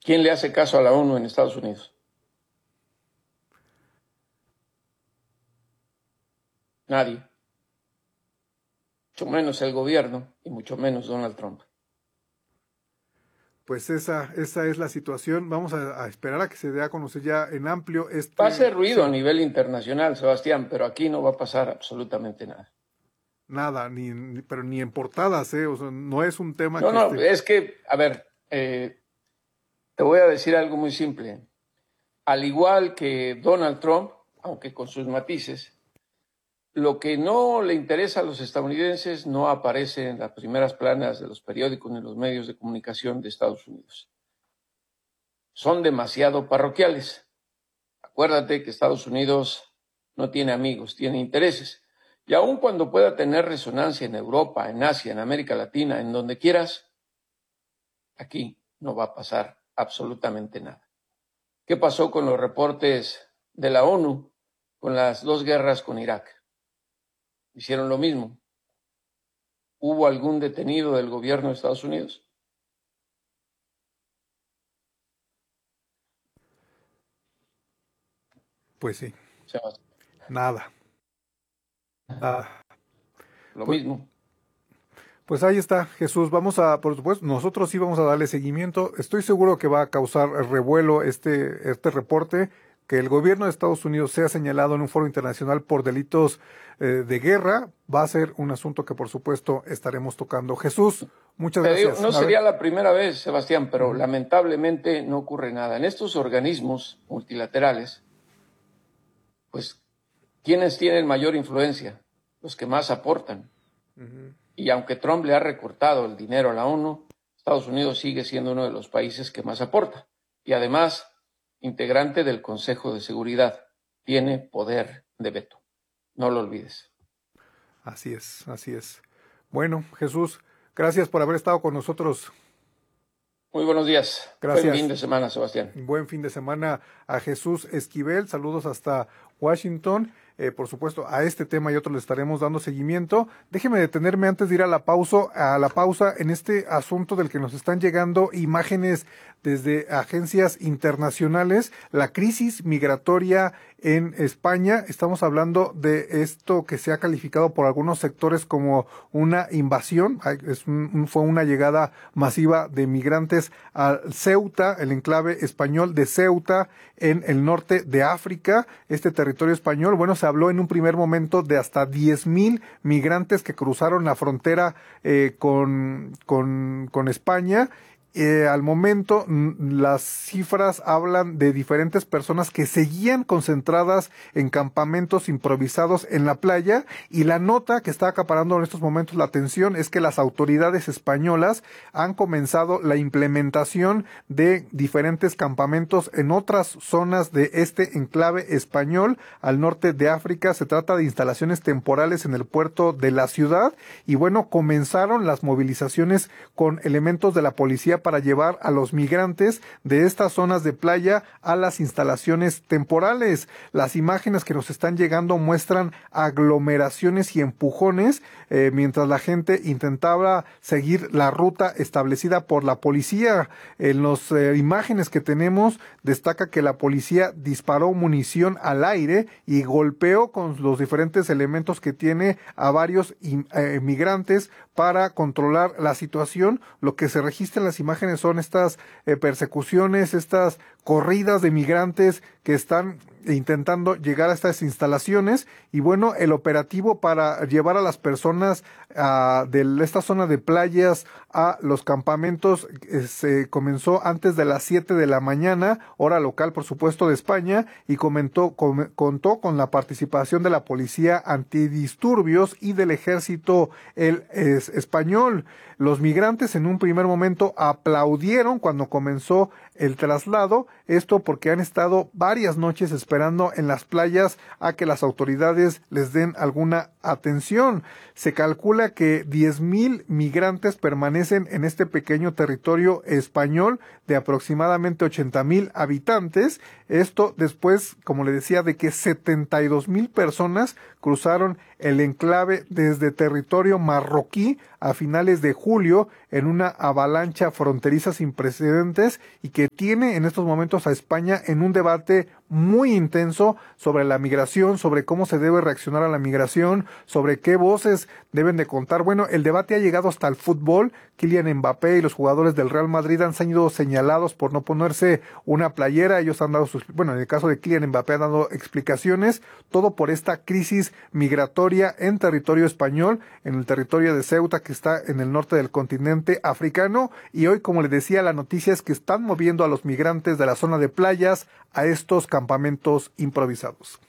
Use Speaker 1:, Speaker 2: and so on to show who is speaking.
Speaker 1: ¿Quién le hace caso a la ONU en Estados Unidos? Nadie. Mucho menos el gobierno y mucho menos Donald Trump.
Speaker 2: Pues esa es la situación. Vamos a esperar a que se dé a conocer ya en amplio
Speaker 1: Va a hacer ruido
Speaker 2: sí,
Speaker 1: a nivel internacional, Sebastián, pero aquí no va a pasar absolutamente nada.
Speaker 2: Nada, pero ni en portadas, o sea, no es un tema
Speaker 1: No, es que, a ver, te voy a decir algo muy simple. Al igual que Donald Trump, aunque con sus matices, lo que no le interesa a los estadounidenses no aparece en las primeras planas de los periódicos ni los medios de comunicación de Estados Unidos. Son demasiado parroquiales. Acuérdate que Estados Unidos no tiene amigos, tiene intereses. Y aun cuando pueda tener resonancia en Europa, en Asia, en América Latina, en donde quieras, aquí no va a pasar absolutamente nada. ¿Qué pasó con los reportes de la ONU con las 2 guerras con Irak? Hicieron lo mismo. ¿Hubo algún detenido del gobierno de Estados Unidos?
Speaker 2: Pues sí.
Speaker 1: Sebastián.
Speaker 2: Nada.
Speaker 1: Lo mismo.
Speaker 2: Pues ahí está, Jesús. Por supuesto, nosotros sí vamos a darle seguimiento. Estoy seguro que va a causar revuelo este reporte, que el gobierno de Estados Unidos sea señalado en un foro internacional por delitos de guerra. Va a ser un asunto que, por supuesto, estaremos tocando. Jesús, muchas gracias.
Speaker 1: No sería la primera vez, Sebastián, pero lamentablemente no ocurre nada. En estos organismos multilaterales, pues, ¿quiénes tienen mayor influencia? Los que más aportan. Y aunque Trump le ha recortado el dinero a la ONU, Estados Unidos sigue siendo uno de los países que más aporta. Y además, integrante del Consejo de Seguridad, tiene poder de veto. No lo olvides.
Speaker 2: Así es, así es. Bueno, Jesús, gracias por haber estado con nosotros.
Speaker 1: Muy buenos días.
Speaker 2: Gracias.
Speaker 1: Buen fin de semana, Sebastián.
Speaker 2: Buen fin de semana a Jesús Esquivel. Saludos hasta Washington. Por supuesto, a este tema y otros le estaremos dando seguimiento. Déjeme detenerme antes de ir a la pausa en este asunto del que nos están llegando imágenes desde agencias internacionales, la crisis migratoria en España. Estamos hablando de esto que se ha calificado por algunos sectores como una invasión. Fue una llegada masiva de migrantes a Ceuta, el enclave español de Ceuta, en el norte de África, este territorio español. Bueno, se habló en un primer momento de hasta 10,000 migrantes que cruzaron la frontera con España. Al momento, las cifras hablan de diferentes personas que seguían concentradas en campamentos improvisados en la playa, y la nota que está acaparando en estos momentos la atención es que las autoridades españolas han comenzado la implementación de diferentes campamentos en otras zonas de este enclave español al norte de África. Se trata de instalaciones temporales en el puerto de la ciudad, y bueno, comenzaron las movilizaciones con elementos de la policía para llevar a los migrantes de estas zonas de playa a las instalaciones temporales. Las imágenes que nos están llegando muestran aglomeraciones y empujones mientras la gente intentaba seguir la ruta establecida por la policía. En las imágenes que tenemos destaca que la policía disparó munición al aire y golpeó con los diferentes elementos que tiene a varios migrantes para controlar la situación. Lo que se registra en las imágenes son estas persecuciones, estas corridas de migrantes que están intentando llegar a estas instalaciones. Y bueno, el operativo para llevar a las personas de esta zona de playas a los campamentos se comenzó antes de las 7 de la mañana, hora local, por supuesto, de España, y contó con la participación de la policía antidisturbios y del ejército español. Los migrantes en un primer momento aplaudieron cuando comenzó el traslado, esto porque han estado varias noches esperando esperando en las playas a que las autoridades les den alguna atención. Se calcula que 10,000 migrantes permanecen en este pequeño territorio español de aproximadamente 80,000 habitantes. Esto después, como le decía, de que 72,000 personas cruzaron el enclave desde territorio marroquí a finales de julio en una avalancha fronteriza sin precedentes y que tiene en estos momentos a España en un debate muy intenso sobre la migración, sobre cómo se debe reaccionar a la migración, sobre qué voces deben de contar. Bueno, el debate ha llegado hasta el fútbol. Kylian Mbappé y los jugadores del Real Madrid han sido señalados por no ponerse una playera. Ellos han dado en el caso de Kylian Mbappé han dado explicaciones, todo por esta crisis migratoria en territorio español, en el territorio de Ceuta, que está en el norte del continente africano. Y hoy, como le decía, la noticia es que están moviendo a los migrantes de la zona de playas a estos campamentos improvisados.